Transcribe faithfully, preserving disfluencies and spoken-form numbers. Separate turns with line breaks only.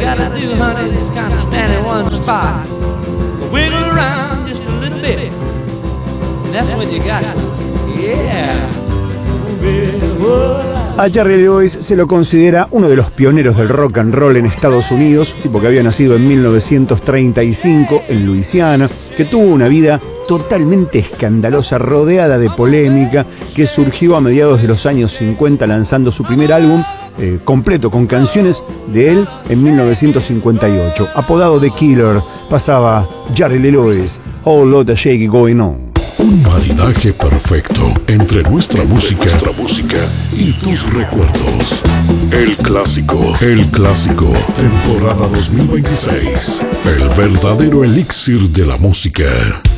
gotta do, honey, is kind of stand in one spot, wiggle around just a little bit. That's what you got. Yeah.
A Jerry Lee Lewis se lo considera uno de los pioneros del rock and roll en Estados Unidos, tipo que había nacido en mil novecientos treinta y cinco en Luisiana, que tuvo una vida totalmente escandalosa, rodeada de polémica, que surgió a mediados de los años cincuenta lanzando su primer álbum eh, completo con canciones de él en mil novecientos cincuenta y ocho. Apodado The Killer, pasaba Jerry Lee Lewis, Whole Lotta Shaky Going On.
Un maridaje perfecto entre nuestra música, nuestra música y tus recuerdos. El clásico, el clásico, temporada dos mil veintiséis. El verdadero elixir de la música.